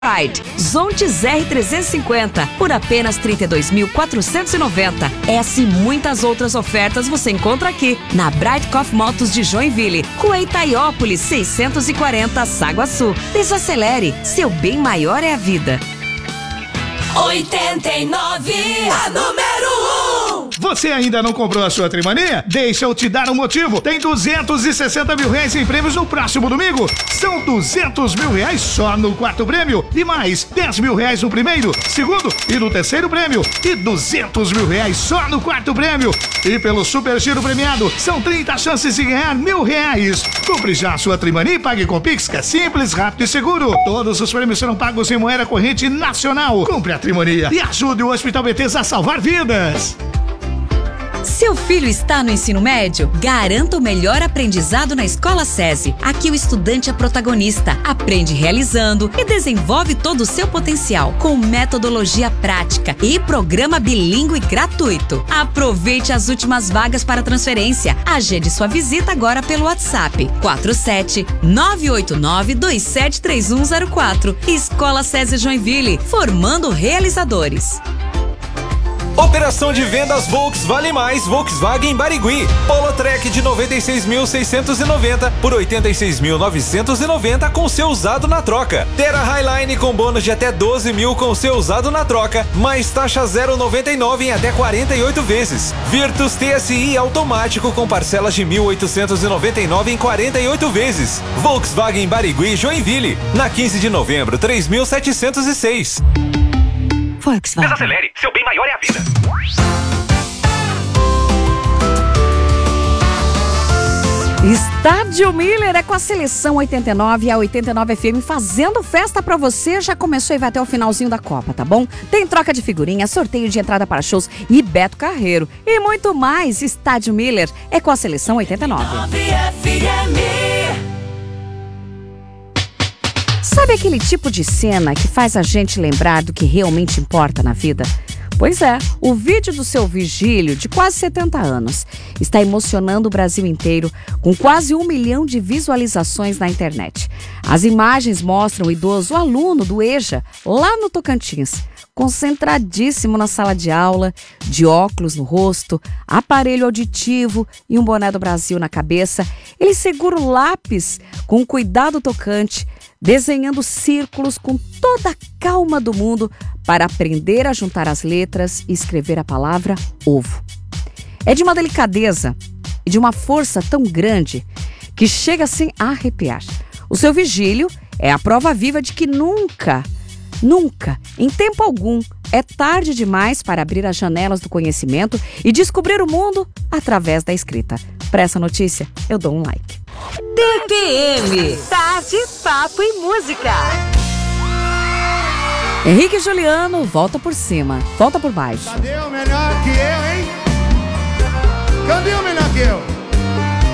Pride Zontes R350 por apenas R$ 32.490. Essa e muitas outras ofertas você encontra aqui na Brightcoff Motos de Joinville, Rua Itaiópolis 640, Saguaçu. Desacelere, seu bem maior é a vida. 89, a número 1. Você ainda não comprou a sua Trimania? Deixa eu te dar um motivo. Tem R$260 mil em prêmios no próximo domingo. São R$200 mil só no quarto prêmio. E mais R$10 mil no primeiro, segundo e no terceiro prêmio. E R$200 mil só no quarto prêmio. E pelo Super Giro premiado, são 30 chances de ganhar R$1.000. Compre já a sua Trimania e pague com Pix, que é simples, rápido e seguro. Todos os prêmios serão pagos em moeda corrente nacional. Compre a Trimania e ajude o Hospital Bethesda a salvar vidas. Seu filho está no ensino médio? Garanta o melhor aprendizado na Escola SESI. Aqui o estudante é protagonista, aprende realizando e desenvolve todo o seu potencial com metodologia prática e programa bilíngue gratuito. Aproveite as últimas vagas para transferência. Agende sua visita agora pelo WhatsApp 47-989-273104. Escola SESI Joinville, formando realizadores. Operação de vendas Volks Vale Mais Volkswagen Barigui. Polo Trek de 96.690 por 86.990 com seu usado na troca. Terra Highline com bônus de até 12 mil com seu usado na troca, mais taxa 0,99 em até 48 vezes. Virtus TSI automático com parcelas de 1.899 em 48 vezes. Volkswagen Barigui Joinville, na 15 de novembro 3.706. Volkswagen. Desacelere, seu bem maior é a vida. Estádio Miller é com a seleção 89 e a 89 FM fazendo festa pra você. Já começou e vai até o finalzinho da Copa, tá bom? Tem troca de figurinha, sorteio de entrada para shows e Beto Carreiro. E muito mais. Estádio Miller é com a seleção 89. Sabe aquele tipo de cena que faz a gente lembrar do que realmente importa na vida? Pois é, o vídeo do seu Vigílio, de quase 70 anos, está emocionando o Brasil inteiro, com quase 1 milhão de visualizações na internet. As imagens mostram o idoso aluno do EJA, lá no Tocantins, concentradíssimo na sala de aula, de óculos no rosto, aparelho auditivo e um boné do Brasil na cabeça. Ele segura o lápis com cuidado tocante, desenhando círculos com toda a calma do mundo para aprender a juntar as letras e escrever a palavra ovo. É de uma delicadeza e de uma força tão grande que chega assim a arrepiar. O seu Vigílio é a prova viva de que nunca, em tempo algum, é tarde demais para abrir as janelas do conhecimento e descobrir o mundo através da escrita. Para essa notícia, eu dou um like. TPM, Tarde, Papo e Música. Henrique e Juliano, volta por cima, volta por baixo. Cadê o melhor que eu, hein? Cadê o melhor que eu?